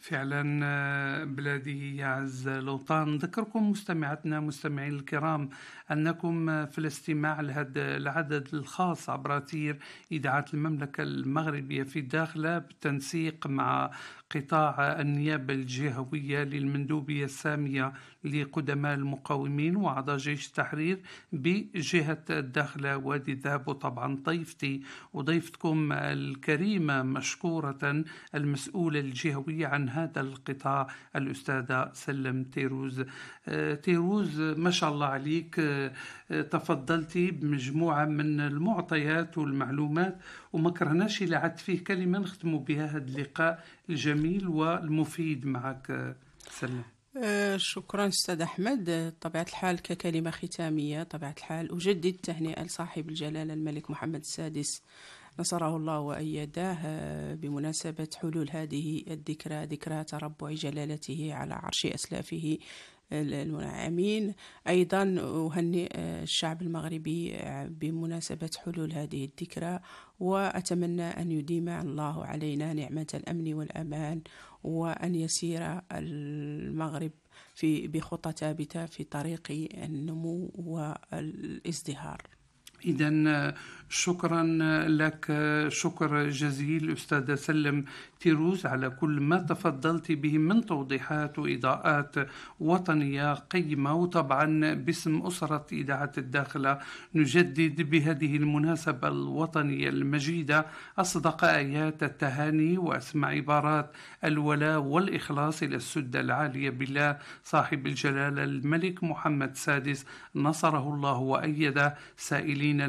فعلا بلادي يعز الأوطان. نذكركم مستمعاتنا مستمعين الكرام أنكم في الاستماع لهذا العدد الخاص عبر أثير إذاعة المملكة المغربية في الداخلة بالتنسيق مع قطاع النيابة الجهوية للمندوبية السامية لقدماء المقاومين وأعضاء جيش التحرير بجهة الداخلة وادي الذهب. وطبعا ضيفتي وضيفتكم الكريمة مشكورة المسؤولة الجهوية عن هذا القطاع الأستاذة سلم تيروز. تيروز ما شاء الله عليك، تفضلتي بمجموعة من المعطيات والمعلومات وما كرهناش إلا عدت فيه كلمة نختم بها هذا اللقاء الجميل والمفيد معك سلم. شكرا أستاذ أحمد. طبيعة الحال ككلمة ختامية، طبيعة الحال أجدد التهنئة لصاحب الجلالة الملك محمد السادس نصره الله وأيده بمناسبة حلول هذه الذكرى، ذكرى تربع جلالته على عرش أسلافه المنعمين. أيضا أهنئ الشعب المغربي بمناسبة حلول هذه الذكرى، وأتمنى أن يديم الله علينا نعمة الأمن والأمان، وأن يسير المغرب بخطى ثابتة في طريق النمو والازدهار. إذن شكرا لك، شكر جزيل أستاذة سلم تيروز على كل ما تفضلت به من توضيحات وإضاءات وطنية قيمة. وطبعا باسم أسرة إذاعة الداخلة نجدد بهذه المناسبة الوطنية المجيدة أصدق آيات التهاني وأسمع عبارات الولاء والإخلاص إلى السدة العالية بالله صاحب الجلالة الملك محمد السادس نصره الله وأيده، سائلين